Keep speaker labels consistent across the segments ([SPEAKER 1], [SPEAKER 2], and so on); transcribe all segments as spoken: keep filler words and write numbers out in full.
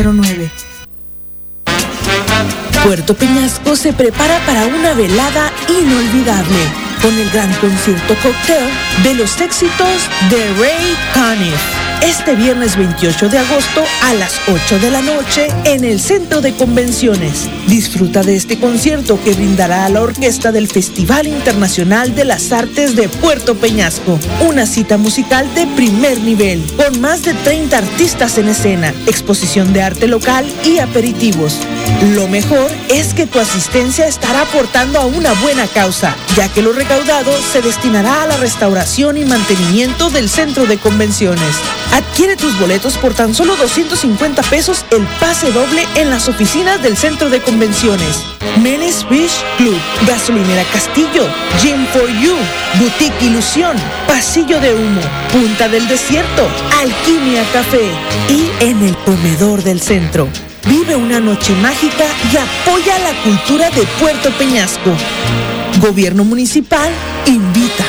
[SPEAKER 1] nueve. Puerto Peñasco se prepara para una velada inolvidable con el gran concierto cóctel de los éxitos de Ray Conniff. Este viernes veintiocho de agosto a las ocho de la noche en el Centro de Convenciones. Disfruta de este concierto que brindará a la orquesta del Festival Internacional de las Artes de Puerto Peñasco. Una cita musical de primer nivel, con más de treinta artistas en escena, exposición de arte local y aperitivos. Lo mejor es que tu asistencia estará aportando a una buena causa, ya que lo recaudado se destinará a la restauración y mantenimiento del Centro de Convenciones. Adquiere tus boletos por tan solo doscientos cincuenta pesos el pase doble en las oficinas del Centro de Convenciones. Menes Beach Club, Gasolinera Castillo, Gym for You, Boutique Ilusión, Pasillo de Humo, Punta del Desierto, Alquimia Café y en el comedor del centro. Vive una noche mágica y apoya la cultura de Puerto Peñasco. Gobierno Municipal invita.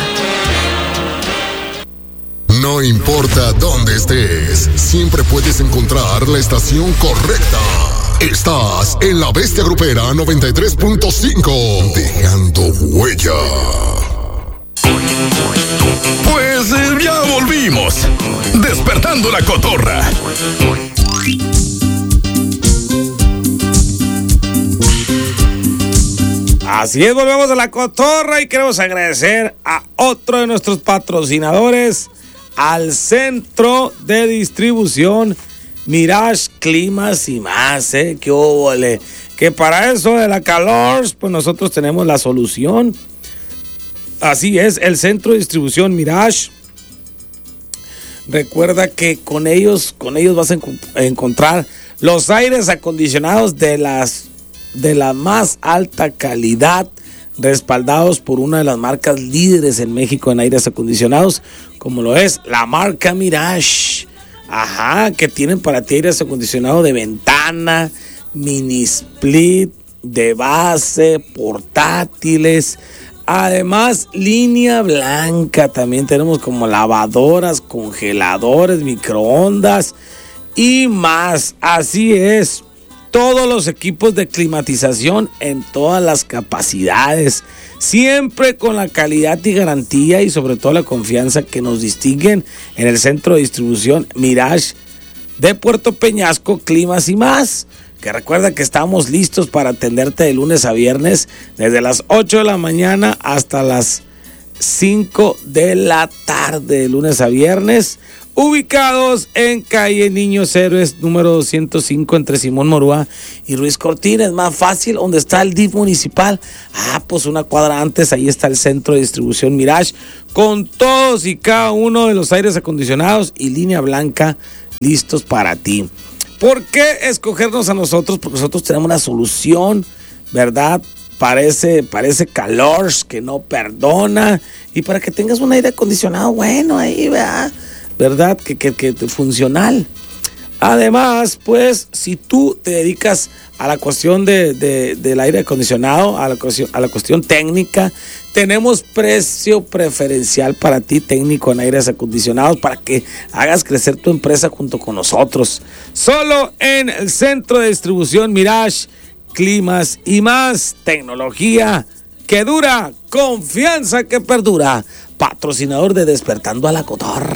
[SPEAKER 2] No importa dónde estés, siempre puedes encontrar la estación correcta. Estás en La Bestia Grupera noventa y tres punto cinco, dejando huella.
[SPEAKER 3] Pues eh, ya volvimos. Despertando la cotorra.
[SPEAKER 4] Así es, volvemos a la cotorra y queremos agradecer a otro de nuestros patrocinadores, al Centro de Distribución Mirage Climas y más, ¿eh? ¡Qué óvole! Que para eso de la calor, pues nosotros tenemos la solución. Así es, el Centro de Distribución Mirage. Recuerda que con ellos, con ellos vas a enc- encontrar los aires acondicionados de las de la más alta calidad, respaldados por una de las marcas líderes en México en aires acondicionados, como lo es la marca Mirage. Ajá, que tienen para ti aires acondicionados de ventana, mini split, de base, portátiles. Además, línea blanca. También tenemos como lavadoras, congeladores, microondas y más. Así es. Todos los equipos de climatización en todas las capacidades, siempre con la calidad y garantía y sobre todo la confianza que nos distinguen en el Centro de Distribución Mirage de Puerto Peñasco, Climas y más. Que recuerda que estamos listos para atenderte de lunes a viernes desde las ocho de la mañana hasta las cinco de la tarde, de lunes a viernes. Ubicados en calle Niños Héroes, número doscientos cinco, entre Simón Morúa y Ruiz Cortines. Más fácil, donde está el D I F municipal. Ah, pues una cuadra antes, ahí está el Centro de Distribución Mirage, con todos y cada uno de los aires acondicionados y línea blanca listos para ti. ¿Por qué escogernos a nosotros? Porque nosotros tenemos una solución, ¿verdad? Parece, parece calor que no perdona. Y para que tengas un aire acondicionado bueno ahí, ¿verdad? ¿Verdad? Que, que, que funcional. Además, pues, si tú te dedicas a la cuestión de, de, del aire acondicionado, a la, cuestión, a la cuestión técnica, tenemos precio preferencial para ti, técnico en aires acondicionados, para que hagas crecer tu empresa junto con nosotros. Solo en el Centro de Distribución Mirage, Climas y más. Tecnología que dura, confianza que perdura. Patrocinador de Despertando a la Cotorra.